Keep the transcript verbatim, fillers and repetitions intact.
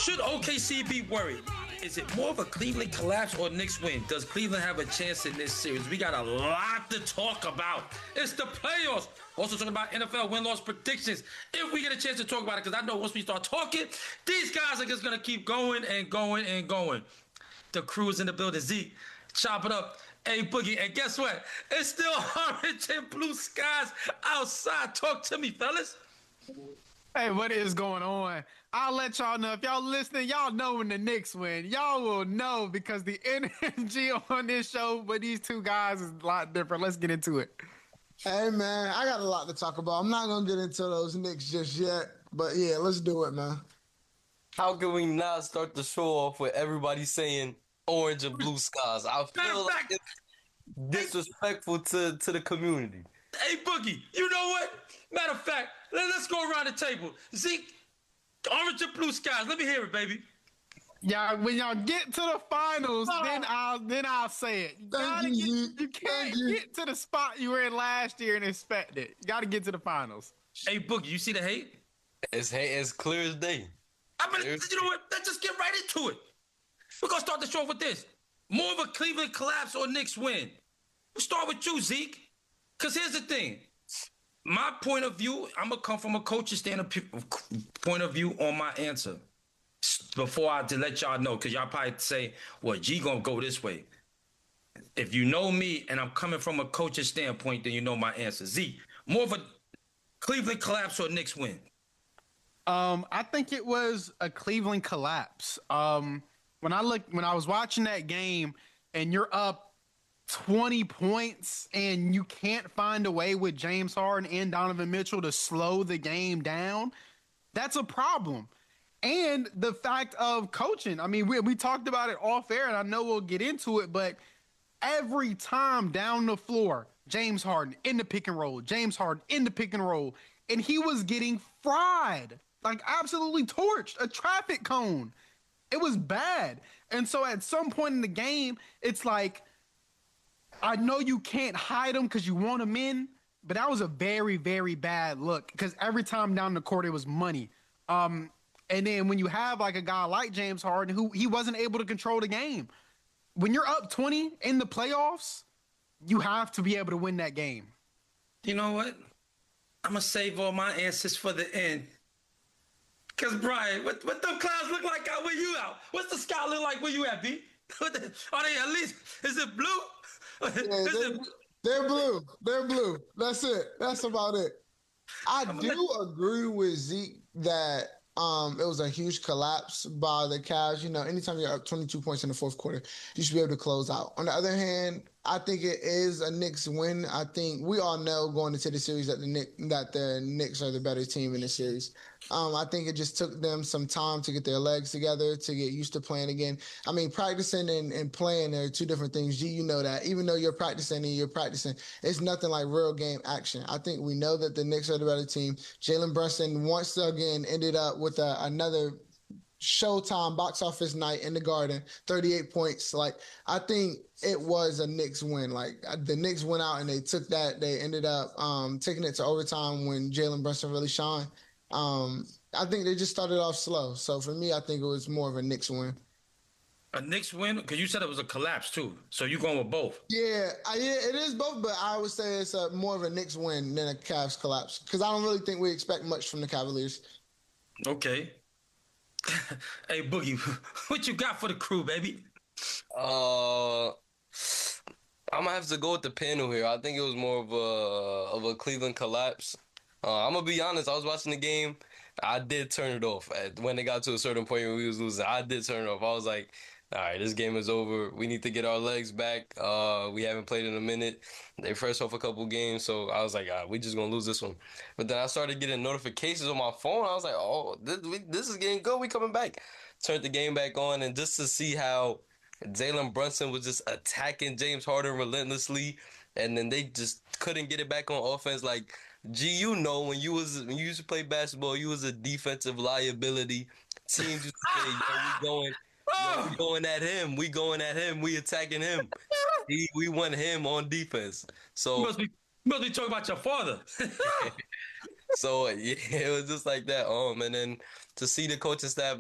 Should O K C be worried? Is it more of a Cleveland collapse or Knicks win? Does Cleveland have a chance in this series? We got a lot to talk about. It's the playoffs. Also talking about N F L win-loss predictions. If we get a chance to talk about it, because I know once we start talking, these guys are just going to keep going and going and going. The crew's in the building. Zeke, chop it up. Hey, Boogie. And guess what? It's still orange and blue skies outside. Talk to me, fellas. Hey, what is going on? I'll let y'all know. If y'all listening, y'all know when the Knicks win. Y'all will know because the energy on this show with these two guys is a lot different. Let's get into it. Hey, man, I got a lot to talk about. I'm not going to get into those Knicks just yet. But, yeah, let's do it, man. How can we not start the show off with everybody saying orange and blue skies? I feel like it's disrespectful to, to the community. Hey, Boogie, you know what? Matter of fact, let, let's go around the table. Zeke, orange and blue skies. Let me hear it, baby. Yeah, when y'all get to the finals, oh. then I'll then I'll say it. You, gotta get, you can't you. get to the spot you were in last year and expect it. You got to get to the finals. Hey, Boogie, you see the hate? It's hate as clear as day. I mean, you know what? Let's just get right into it. We're going to start the show with this. More of a Cleveland collapse or Knicks win? We'll start with you, Zeke. Because here's the thing. My point of view, I'm going to come from a coach's standpoint point of view on my answer. Before I to let y'all know, because y'all probably say, well, G going to go this way. If you know me and I'm coming from a coach's standpoint, then you know my answer. Z, more of a Cleveland collapse or Knicks win? Um, I think it was a Cleveland collapse. Um, when I looked, when I was watching that game and you're up twenty points and you can't find a way with James Harden and Donovan Mitchell to slow the game down, that's a problem. And the fact of coaching. I mean, we, we talked about it off air, and I know we'll get into it, but every time down the floor, James Harden in the pick and roll, James Harden in the pick and roll, and he was getting fried, like absolutely torched, a traffic cone. It was bad. And so at some point in the game, it's like, I know you can't hide them because you want them in, but that was a very, very bad look because every time down the court, it was money. Um, and then when you have like a guy like James Harden, who he wasn't able to control the game, when you're up twenty in the playoffs, you have to be able to win that game. You know what? I'm going to save all my answers for the end. Because, Brian, what, what them clouds look like out where you out? What's the sky look like where you at, B? Are they at least, is it blue? Yeah, they're, they're blue. They're blue. That's it. That's about it. I do agree with Zeke that um, it was a huge collapse by the Cavs. You know, anytime you're up twenty-two points in the fourth quarter, you should be able to close out. On the other hand, I think it is a Knicks win. I think we all know going into the series that the Knicks, that the Knicks are the better team in the series. Um, I think it just took them some time to get their legs together, to get used to playing again. I mean, practicing and, and playing are two different things. G, you know that. Even though you're practicing and you're practicing, it's nothing like real game action. I think we know that the Knicks are the better team. Jalen Brunson once again ended up with a, another Showtime box office night in the Garden, thirty-eight points. Like, I think it was a Knicks win. Like, the Knicks went out and they took that. They ended up um, taking it to overtime when Jalen Brunson really shined. Um, I think they just started off slow. So for me, I think it was more of a Knicks win. A Knicks win? Because you said it was a collapse too. So you're going with both. Yeah, I, yeah, it is both, but I would say it's a, more of a Knicks win than a Cavs collapse. Because I don't really think we expect much from the Cavaliers. Okay. Hey, Boogie, what you got for the crew, baby? Uh, I'm gonna have to go with the panel here. I think it was more of a of a Cleveland collapse. Uh, I'm gonna be honest. I was watching the game. I did turn it off when it got to a certain point when we was losing. I did turn it off. I was like, all right, this game is over. We need to get our legs back. Uh, we haven't played in a minute. They fresh off a couple games, so I was like, all right, we just gonna lose this one. But then I started getting notifications on my phone. I was like, oh, this, we, this is getting good. We coming back. Turned the game back on, and just to see how Jalen Brunson was just attacking James Harden relentlessly, and then they just couldn't get it back on offense. Like, G, you know, when you was when you used to play basketball, you was a defensive liability. Teams used to say, yo, we going. Yo, we going at him. We going at him. We attacking him. He, we want him on defense. So you must be, you must be talking about your father. So yeah, it was just like that. Um, and then to see the coaching staff